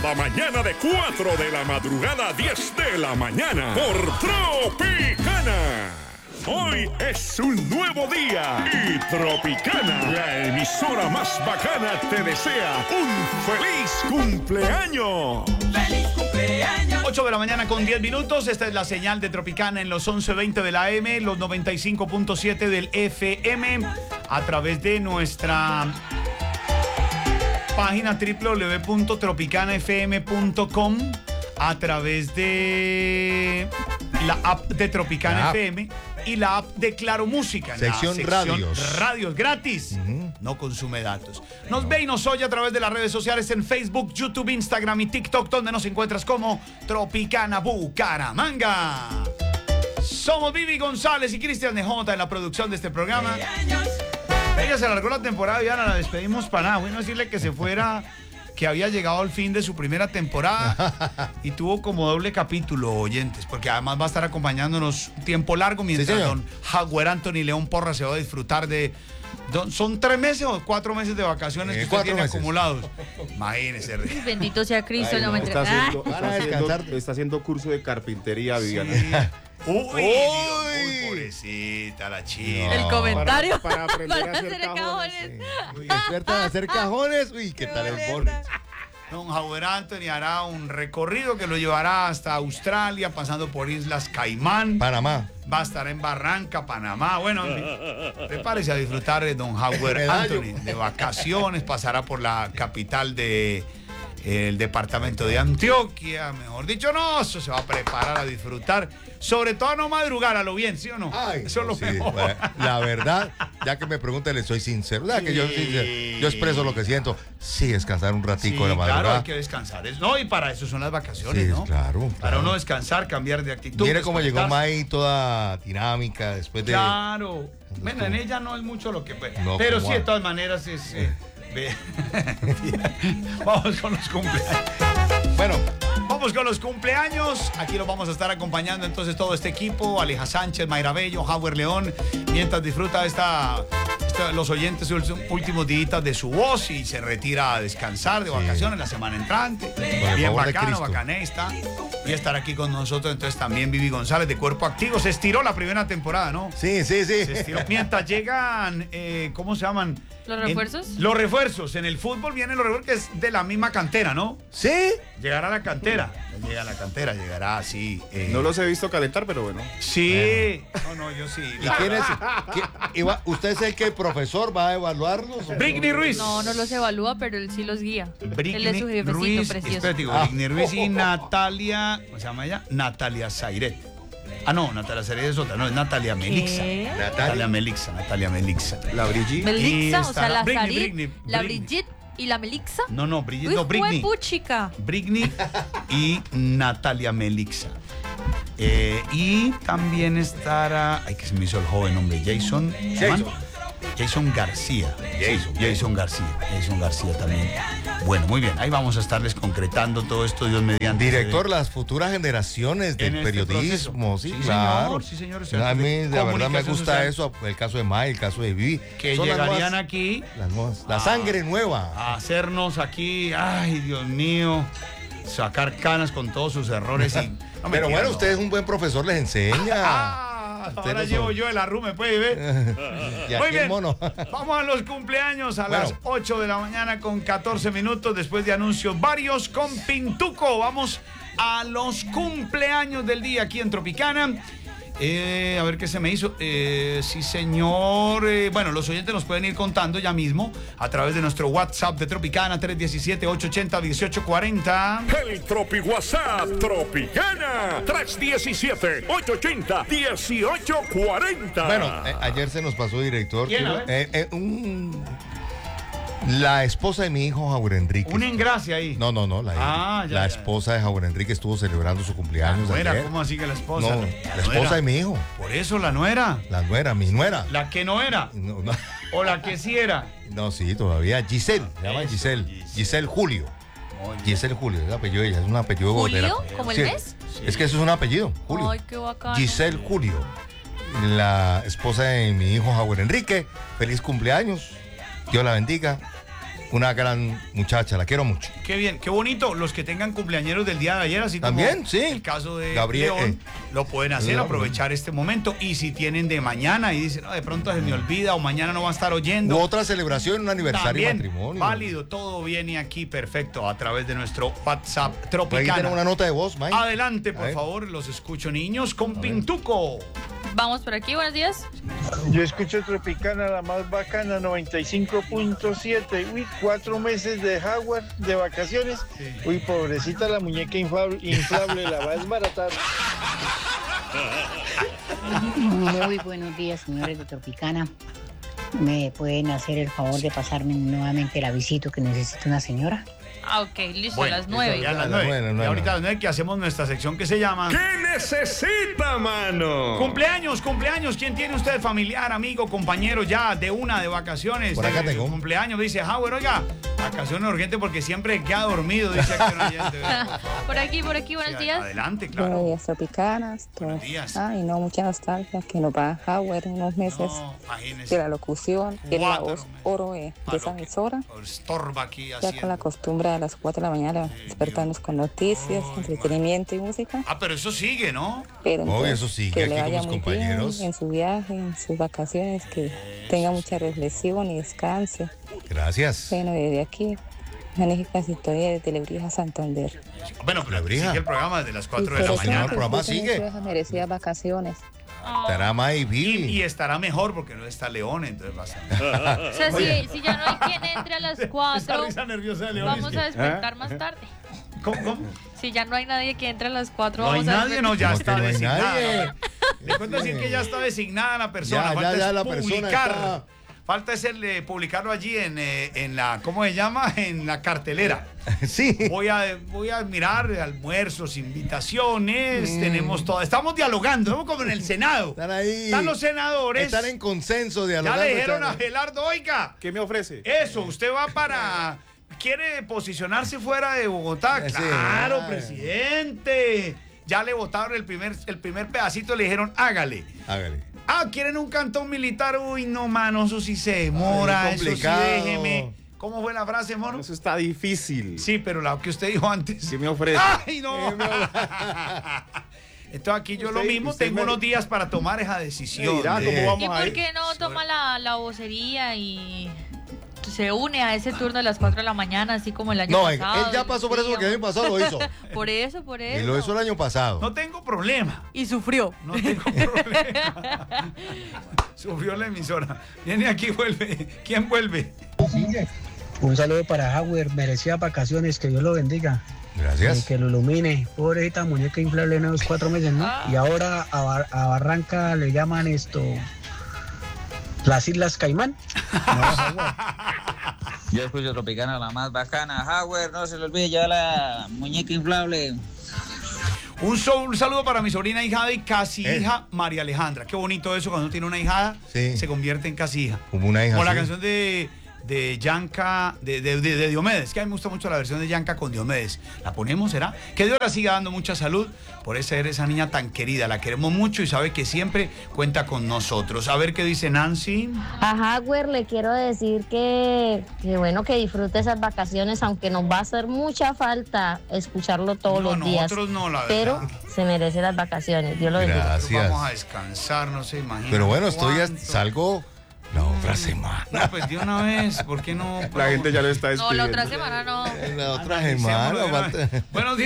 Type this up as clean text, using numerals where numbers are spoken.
Cada mañana de 4 de la madrugada a 10 de la mañana por Tropicana. Hoy es un nuevo día y Tropicana, la emisora más bacana, te desea un feliz cumpleaños. ¡Feliz cumpleaños! 8 de la mañana con 10 minutos. Esta es la señal de Tropicana en los 11:20 de la AM, los 95.7 del FM, a través de nuestra página www.tropicanafm.com, a través de la app de Tropicana FM y la app de Claro Música. Sección radios. Radios gratis. No consume datos. Nos ve y nos oye a través de las redes sociales en Facebook, YouTube, Instagram y TikTok, donde nos encuentras como Tropicana Bucaramanga. Somos Vivi González y Cristian de Jota en la producción de este programa. Ella se alargó la temporada, Diana, la despedimos para nada. Bueno, decirle que se fuera, que había llegado al fin de su primera temporada y tuvo como doble capítulo, oyentes, porque además va a estar acompañándonos un tiempo largo mientras don Jaguar Anthony León Porras se va a disfrutar de... ¿Son 3 meses o 4 meses de vacaciones que usted tiene acumulados? Imagínese. Bendito sea Cristo. Ay, no, no, me está haciendo curso de carpintería, Viviana. Sí. Uy, pobrecita la chica. El comentario para aprender a hacer cajones. Experta en hacer cajones. Uy, ¿qué tal el Boris? Don Javier Anthony hará un recorrido que lo llevará hasta Australia, pasando por Islas Caimán. Panamá. Va a estar en Barranca, Panamá. Bueno, prepárese a disfrutar de don Javier Anthony de vacaciones. Pasará por la capital de el departamento de Antioquia. Mejor dicho, no, eso se va a preparar a disfrutar. Sobre todo a no madrugar, a lo bien, ¿sí o no? Ay, eso es lo mejor. Bueno, la verdad, ya que me preguntan, le soy sincero. ¿Verdad que yo expreso lo que siento? Sí, descansar un ratico de la madrugada. Claro, hay que descansar. No, y para eso son las vacaciones, Sí, ¿no? claro. Para uno descansar, cambiar de actitud. Mire cómo llegó desconectarse. May toda dinámica después de... Claro. Bueno, en ella no es mucho lo que... No, pero ¿cómo sí, va? de todas maneras es... Vamos con los cumpleaños. Bueno, Vamos con los cumpleaños. Aquí los vamos a estar acompañando entonces todo este equipo. Aleja Sánchez, Mayra Bello, Javier León. Mientras disfruta los oyentes sus últimos días de su voz y se retira a descansar de vacaciones la semana entrante. el Bien favor de bacano, Cristo. bacanesta. Y estar aquí con nosotros entonces también Vivi González de Cuerpo Activo. Se estiró la primera temporada, ¿no? sí. Se estiró. Mientras llegan, ¿cómo se llaman? ¿Los refuerzos? Los refuerzos. En el fútbol vienen los refuerzos que es de la misma cantera, ¿no? ¿Sí? Llegará a la cantera. Llega a la cantera, llegará así. No los he visto calentar, pero bueno. Sí. No, yo sí. ¿Y quién es? ¿Usted es el que el profesor va a evaluarlos? Britney Ruiz. No los evalúa, pero él sí los guía. Él es su Britney jefecito Ruiz, precioso. espérate, Britney Ruiz y Natalia, ¿cómo se llama ella? Natalia Sairet. Ah, no, Natalia Sairet es otra, no, es Natalia Melixa. ¿Qué? Natalia Melixa. La Brigitte. Melixa, o sea, estará la Britney, Sarit, Britney, la Britney. Brigitte y la Melixa. No, Britney. Uy, No, Britney. puchica. Britney y Natalia Melixa. Y también estará, ay, que se me hizo el joven hombre, Jason García. Jason García también. Bueno, muy bien, ahí vamos a estarles concretando todo esto, Dios mediante. Director, las futuras generaciones del En este periodismo, proceso. sí, Sí, claro. señor. A mí, la verdad, me Comunicación gusta social. eso, el caso de May, el caso de Vivi. Que Son las llegarían nuevas- aquí las nuevas, la sangre nueva. a hacernos aquí, ay, Dios mío, sacar canas con todos sus errores. Y, no, Pero mentira, bueno, no. usted es un buen profesor, les enseña. Ahora no llevo son- yo el arrume, puede ver. Y Muy aquí bien, el mono. vamos a los cumpleaños a Bueno. las 8 de la mañana con 14 minutos después de anuncios varios con Pintuco. Vamos a los cumpleaños del día aquí en Tropicana. A ver qué se me hizo. Sí, señor. Bueno, los oyentes nos pueden ir contando ya mismo a través de nuestro WhatsApp de Tropicana 317-880-1840. El Tropi WhatsApp Tropicana 317-880-1840. Bueno, ayer se nos pasó, director. ¿Quién, a ver? La esposa de mi hijo, Javier Enrique. Una engracia ahí. No, Ah, ya, la ya. esposa de Javier Enrique estuvo celebrando su cumpleaños ¿Nuera? ayer. ¿Cómo así que la esposa? No, la esposa nuera. de mi hijo. Por eso la nuera. La nuera, mi nuera. La que no era. No, O la que sí era. no, sí, todavía. Giselle, se llama Eso, Giselle. Giselle. Giselle Julio. Giselle. Giselle Julio, es el apellido de ella, es un apellido ¿Julio? botera. ¿Como el Sí, mes? Es que eso es un apellido, Julio. Ay, qué bacano. Giselle Julio, la esposa de mi hijo Javier Enrique. Feliz cumpleaños. Dios la bendiga. una gran muchacha, la quiero mucho. Qué bien, qué bonito. Los que tengan cumpleañeros del día de ayer, así También, como sí. el caso de Gabriel, León, lo pueden hacer, León. aprovechar este momento. Y si tienen de mañana y dicen, no, de pronto se me olvida o mañana no va a estar oyendo. U otra celebración, un aniversario, También, matrimonio. válido, todo viene aquí perfecto a través de nuestro WhatsApp Por ahí Tropicana. tenemos una nota de voz, Mike. Adelante, A por ver. favor, los escucho, niños, con Pintuco. Vamos por aquí, buenos días. Yo escucho Tropicana, la más bacana, 95.7. Uy, 4 meses de Howard de vacaciones. Uy, pobrecita la muñeca inflable, la va a desbaratar. Muy buenos días, señores de Tropicana. ¿Me pueden hacer el favor de pasarme nuevamente el avisito que necesita una señora? Ah, ok, listo, Bueno, a las 9. Ya a las A las 9. 9, Y ahorita a las 9 que hacemos nuestra sección que se llama... ¿Qué necesita, mano? Cumpleaños. ¿Quién tiene usted, familiar, amigo, compañero, ya de vacaciones? Por acá de tengo. Cumpleaños, dice Howard, oiga, vacaciones urgentes porque siempre queda dormido, dice aquí un oyente. Por aquí, buenos días. Adelante, Buenos claro. días, Tropicanas. Buenos días. Ay, no, mucha nostalgia que nos va a Howard unos meses No, de imagínese. la locución, que es la Cuatro voz meses. oro de esa emisora. Estorba aquí Ya con la haciendo. costumbre a las 4 de la mañana despertarnos con noticias, entretenimiento y música. Ah, pero eso sigue, ¿no? Pero Obvio, entonces, eso sigue que aquí le con vaya los muy compañeros. bien en su viaje, en sus vacaciones, que tenga mucha reflexión y descanse. Gracias. Bueno, desde aquí, magnífica sintonía de Telebrija Santander. Bueno, pero Brija. sigue el programa desde las 4 Y de la sobre mañana. mañana. todo, El programa disfruten sigue. mucho esas merecidas vacaciones. Estará Mike Y Vivi. estará mejor porque no está León, entonces va a estar. O sea, si ya no hay quien entre a las 4, Esa risa nerviosa de León. vamos a despertar más tarde. ¿Cómo? Si ya no hay nadie que entre a las 4, No hay vamos a nadie, no, despertar. ya ¿Cómo está que no hay designada. nadie? Le cuento decir que ya está designada la persona. Ya, falta ya, es la persona publicar. está. Falta es publicarlo allí en la, ¿cómo se llama? En la cartelera. Sí. Voy a mirar almuerzos, invitaciones, tenemos todo. Estamos dialogando, estamos como en el Senado. Están ahí. Están los senadores. Están en consenso Ya dialogando. le dijeron a chévere. Gelardo, oiga, ¿Qué me ofrece? eso, usted va para... ¿Quiere posicionarse fuera de Bogotá? Sí. Claro, presidente. Ya le votaron el primer pedacito, le dijeron, hágale. Hágale. Ah, ¿quieren un cantón militar? Uy, no, mano, eso sí se demora, Ay, eso sí complicado. déjeme. ¿Cómo fue la frase, mono? Eso está difícil. Sí, pero la que usted dijo antes. ¿Qué me ofrece? ¡Ay, no! Entonces aquí yo lo Usted- mismo, usted tengo me- unos días para tomar esa Me decisión. dirá de- cómo vamos ¿Y a por ir. qué no toma la vocería y se une a ese turno de las 4 de la mañana, así como el año No, pasado? él ya pasó por eso porque el año pasado lo hizo. Por eso. Él lo hizo el año pasado. No tengo problema. Y sufrió. No tengo problema. Sufrió la emisora. Viene aquí, vuelve. ¿Quién vuelve? Un saludo para Howard, merecidas vacaciones, que Dios lo bendiga. Gracias. Que lo ilumine. Pobrecita muñeca inflable en unos 4 meses, ¿no? Y ahora a Barranca le llaman las Islas Caimán. Yo escucho Tropicana, la más bacana. Howard, no se le olvide llevar la muñeca inflable. Un saludo para mi sobrina hijada y casi hija María Alejandra. Qué bonito eso cuando uno tiene una hijada, Sí. se convierte en casi hija. Como una hija. Como la sí. canción de Yanka, de Diomedes, que a mí me gusta mucho la versión de Yanka con Diomedes. ¿La ponemos, será? Que Dios la siga dando mucha salud por ser esa niña tan querida. La queremos mucho y sabe que siempre cuenta con nosotros. A ver qué dice Nancy. A Howard le quiero decir que bueno, que disfrute esas vacaciones, aunque nos va a hacer mucha falta escucharlo todos los días. Nosotros no, la verdad. Pero se merece las vacaciones. Dios lo bendiga. Gracias. Vamos a descansar, no se imagina. Pero bueno, estoy ya cuánto. salgo la otra semana. No, pues de una vez, ¿por qué no? La gente ya lo está No, despidiendo. la otra semana no. La otra Analicémoslo de semana. una vez. Buenos días.